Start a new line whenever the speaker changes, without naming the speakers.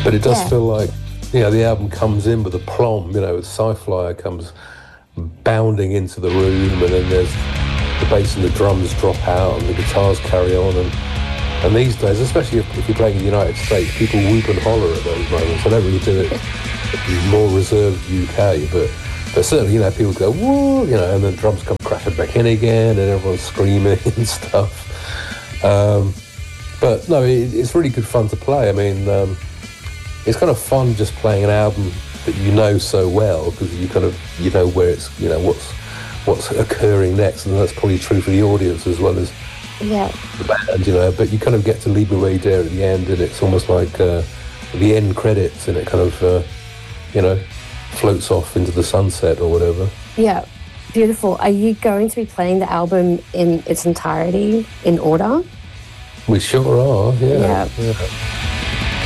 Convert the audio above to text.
But it does feel like, the album comes in with aplomb, with Sci-Flyer comes bounding into the room, and then there's the bass and the drums drop out and the guitars carry on, and these days, especially if you're playing in the United States, people whoop and holler at those moments. I don't really do it in more reserved UK, but certainly, people go, whoa, and then drums come crashing back in again, and everyone's screaming and stuff. But no, it's really good fun to play. I mean, it's kind of fun just playing an album that you know so well, because you know where it's, what's occurring next, and that's probably true for the audience as well as the band, but you kind of get to leave me where you dare at the end, and it's almost like the end credits, and it kind of, floats off into the sunset or whatever.
Yeah, beautiful. Are you going to be playing the album in its entirety in order?
We sure are, yeah.